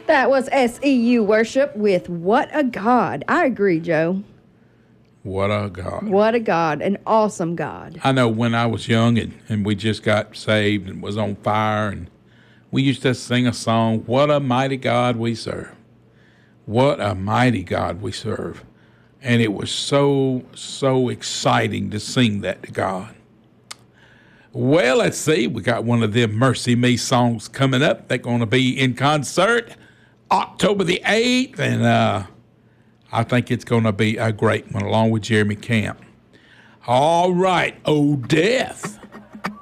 That was SEU Worship with What a God. I agree, Joe. What a God. What a God. An awesome God. I know when I was young and we just got saved and was on fire, and we used to sing a song, What a Mighty God We Serve. What a mighty God we serve. And it was so exciting to sing that to God. Well, let's see. We got one of them Mercy Me songs coming up. They're going to be in concert October the 8th, and I think it's going to be a great one, along with Jeremy Camp. All right, Oh Death.